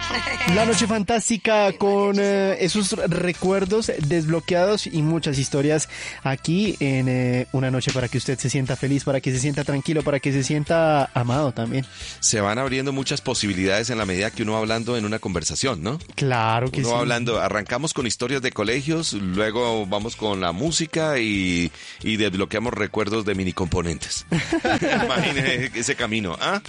La noche fantástica con esos recuerdos desbloqueados y muchas historias aquí en una noche para que usted se sienta feliz, para que se sienta tranquilo, para que se sienta amado también. Se van abriendo muchas posibilidades en la medida que uno va hablando en una conversación, ¿no? Claro que Uno sí. va hablando, arrancamos con historias de colegios, luego vamos con la música y desbloqueamos recuerdos de mini componentes. Imagine ese camino, ¿ah?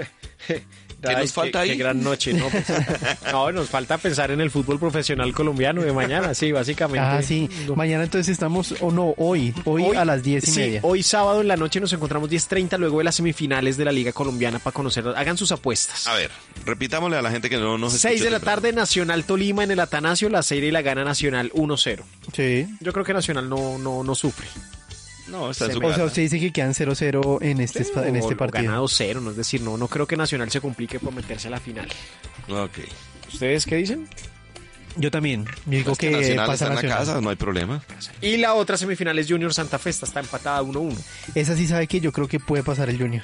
¿Qué nos falta ahí? Qué gran noche, ¿no? Pues, no, nos falta pensar en el fútbol profesional colombiano de mañana, sí, básicamente. Ah, sí. No. Mañana entonces estamos, o no, hoy a las 10:30. Sí, hoy sábado en la noche nos encontramos 10:30 luego de las semifinales de la Liga Colombiana para conocer. Hagan sus apuestas. A ver, repitámosle a la gente que no nos 6 de la temprano. tarde, Nacional Tolima en el Atanasio, la serie la gana Nacional 1-0. Sí. Yo creo que Nacional no sufre. No, está en su O sea, casa. usted dice que quedan 0-0 en este O partido. ganado 0, no es decir, no creo que Nacional se complique por meterse a la final. Ok. ¿Ustedes qué dicen? Yo también. Yo digo Es que que Nacional pasa está en la Nacional. casa, no hay problema. Y la otra semifinal es Junior Santa Fe, está empatada 1-1. Esa sí sabe que yo creo que puede pasar el Junior.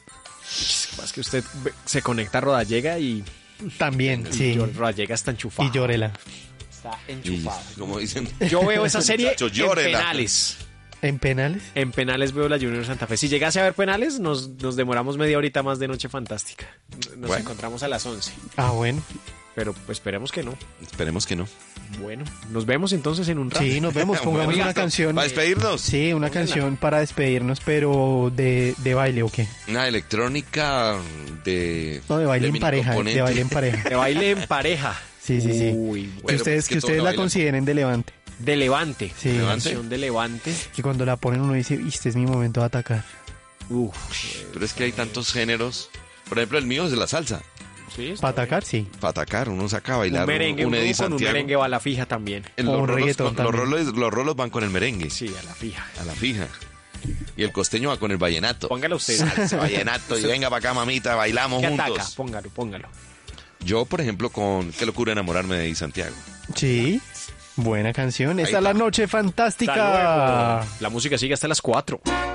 Más que usted se conecta a Rodallega y También, sí. Rodallega está enchufado. Y Llórela. Está Y, enchufado. como dicen, Yo veo esa serie Muchacho, en llórela. penales. ¿En penales? En penales veo la Junior Santa Fe. Si llegase a ver penales, nos demoramos media horita más de Noche Fantástica. Nos Bueno. encontramos a las 11. Ah, bueno. Pero pues esperemos que no. esperemos que no. Bueno, nos vemos entonces en un rato. Sí, nos vemos. Pongamos Bueno, una canción. ¿para despedirnos? Sí, una canción para despedirnos, pero de baile o qué. Una electrónica de... No, de baile en mini pareja. De componente. baile en pareja. De baile en pareja. Sí, sí, sí. Uy, Que Bueno, ustedes, pues, que que ustedes todos la bailan. consideren de Levante. de Levante. Sí. Levante. Canción de Levante. Que cuando la ponen uno dice, este es mi momento de atacar. Uf. Pero es que hay tantos géneros. Por ejemplo, el mío es de la salsa. Sí, está Para atacar, sí. Para atacar, uno saca a bien. bailar Un merengue, un uno Eddie con un Santiago. merengue va a la fija también. En O los un rolos, reggaetón los también. rolos van con el merengue, Sí, a la fija. a la fija. Y el costeño va con el vallenato. Póngalo usted. Salsa, vallenato, y venga para acá, mamita, bailamos ¿Qué juntos. ataca? Póngalo. Yo, por ejemplo, con Qué locura enamorarme de Eddie Santiago. Sí. Buena canción. Esta Ahí es la está. noche Hasta fantástica. luego. La música sigue hasta las 4.